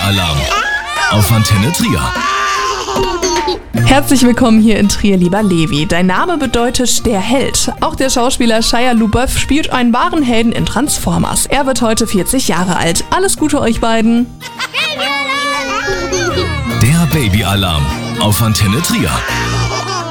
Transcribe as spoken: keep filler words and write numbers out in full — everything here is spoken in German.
Babyalarm auf Antenne Trier. Herzlich willkommen hier in Trier, lieber Levi. Dein Name bedeutet der Held. Auch der Schauspieler Shia LaBeouf spielt einen wahren Helden in Transformers. Er wird heute vierzig Jahre alt. Alles Gute euch beiden. Der Babyalarm auf Antenne Trier.